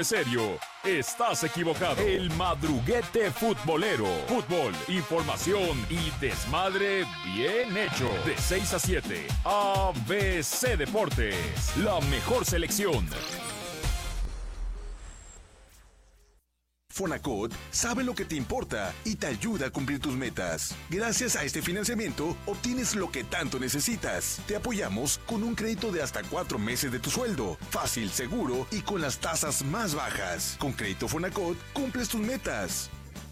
Serio, estás equivocado. El madruguete futbolero. Fútbol, información y desmadre bien hecho. De 6 a 7, ABC Deportes. La mejor selección. Fonacot sabe lo que te importa y te ayuda a cumplir tus metas. Gracias a este financiamiento, obtienes lo que tanto necesitas. Te apoyamos con un crédito de hasta 4 meses de tu sueldo. Fácil, seguro y con las tasas más bajas. Con Crédito Fonacot, cumples tus metas.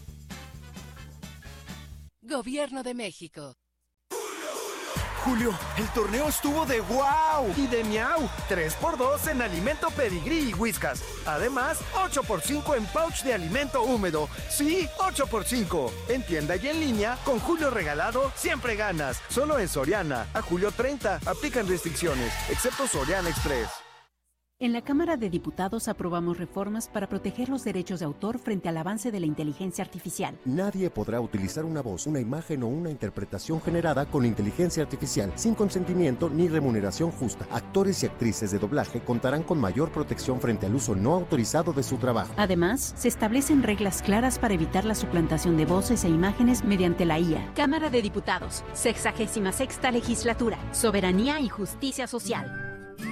Gobierno de México. Julio, el torneo estuvo de wow y de miau. 3x2 en alimento Pedigrí y Whiskas. Además, 8x5 en pouch de alimento húmedo. Sí, 8x5. En tienda y en línea, con Julio regalado, siempre ganas. Solo en Soriana. A julio 30. Aplican restricciones, excepto Soriana Express. En la Cámara de Diputados aprobamos reformas para proteger los derechos de autor frente al avance de la inteligencia artificial. Nadie podrá utilizar una voz, una imagen o una interpretación generada con inteligencia artificial sin consentimiento ni remuneración justa. Actores y actrices de doblaje contarán con mayor protección frente al uso no autorizado de su trabajo. Además, se establecen reglas claras para evitar la suplantación de voces e imágenes mediante la IA. Cámara de Diputados, 66ª Legislatura, Soberanía y Justicia Social.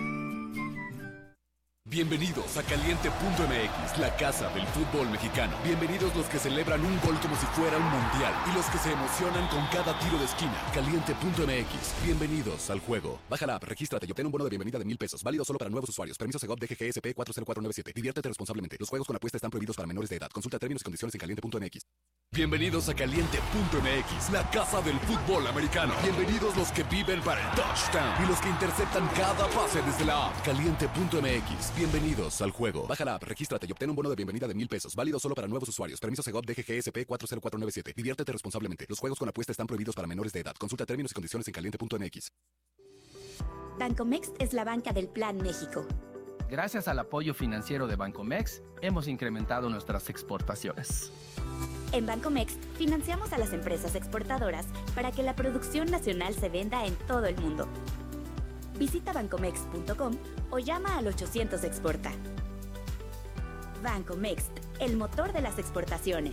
Bienvenidos a Caliente.mx, la casa del fútbol mexicano. Bienvenidos los que celebran un gol como si fuera un mundial y los que se emocionan con cada tiro de esquina. Caliente.mx, bienvenidos al juego. Baja la app, regístrate y obtén un bono de bienvenida de $1,000. Válido solo para nuevos usuarios. Permiso Segov DGGSP 40497. Diviértete responsablemente. Los juegos con apuesta están prohibidos para menores de edad. Consulta términos y condiciones en Caliente.mx. Bienvenidos a Caliente.mx, la casa del fútbol americano. Bienvenidos los que viven para el touchdown y los que interceptan cada pase desde la app. Caliente.mx, bienvenidos al juego. Baja la app, regístrate y obtén un bono de bienvenida de $1,000. Válido solo para nuevos usuarios. Permiso Segov DGGSP 40497. Diviértete responsablemente. Los juegos con apuesta están prohibidos para menores de edad. Consulta términos y condiciones en Caliente.mx. Bancomext es la banca del Plan México. Gracias al apoyo financiero de Bancomext, hemos incrementado nuestras exportaciones. En Bancomext financiamos a las empresas exportadoras para que la producción nacional se venda en todo el mundo. Visita bancomext.com o llama al 800 Exporta. Bancomext, el motor de las exportaciones.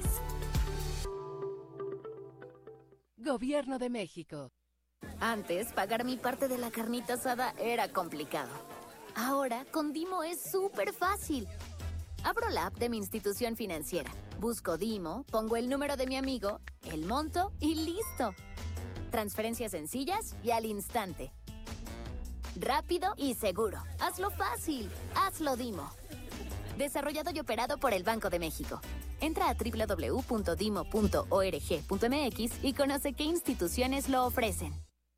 Gobierno de México. Antes, pagar mi parte de la carnita asada era complicado. Ahora, con Dimo es súper fácil. Abro la app de mi institución financiera, busco Dimo, pongo el número de mi amigo, el monto y listo. Transferencias sencillas y al instante. Rápido y seguro. Hazlo fácil. Hazlo Dimo. Desarrollado y operado por el Banco de México. Entra a www.dimo.org.mx y conoce qué instituciones lo ofrecen.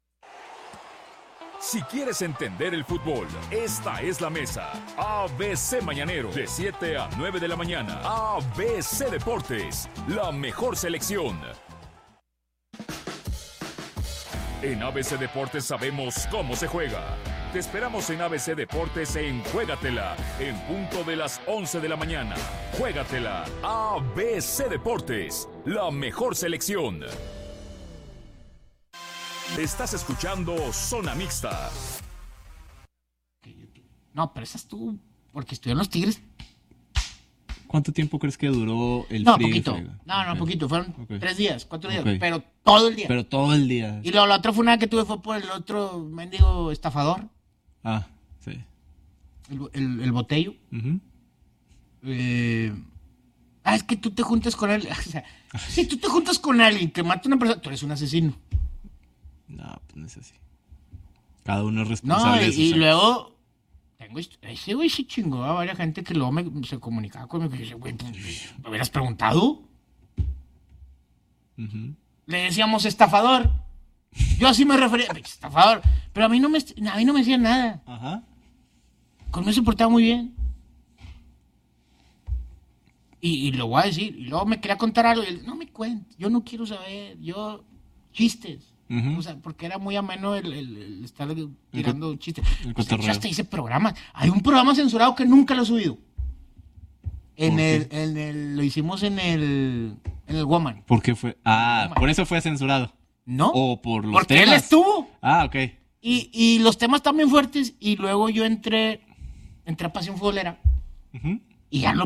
Si quieres entender el fútbol, esta es la mesa. ABC Mañanero, de 7 a 9 de la mañana. ABC Deportes, la mejor selección. En ABC Deportes sabemos cómo se juega. Te esperamos en ABC Deportes en Juégatela, en punto de las 11 de la mañana. Juégatela, ABC Deportes, la mejor selección. Estás escuchando Zona Mixta. No, pero esa estuvo porque estuvieron los Tigres. ¿Cuánto tiempo crees que duró el No, frío? poquito. No, poquito. Fueron 3 días, 4 días. Ok. Pero todo el día. Pero todo el día. Y luego la otra funada que tuve fue por el otro mendigo estafador. Ah, sí. El Botello. Es que tú te juntas con él. O sea, si tú te juntas con alguien que mata a una persona, tú eres un asesino. No, pues no es así. Cada uno es responsable de sus y actos. luego ese güey se chingó a varias gente que luego se comunicaba conmigo y dice, güey, pues, ¿me hubieras preguntado? Le decíamos estafador. Yo así me refería, estafador. Pero a mí no me decían nada. Ajá. Conmigo se portaba muy bien. Y lo voy a decir. Y luego me quería contar algo. Y él, no me cuentes. Yo no quiero saber. Chistes. O sea, porque era muy ameno el estar tirando chistes. Yo hasta hice programas. Hay un programa censurado que nunca lo he subido. Lo hicimos en el Woman. ¿Por qué fue? Por eso fue censurado. No. O por los porque temas. él estuvo. Ok. Y los temas también fuertes. Y luego yo entré a Pasión Futbolera. y ya lo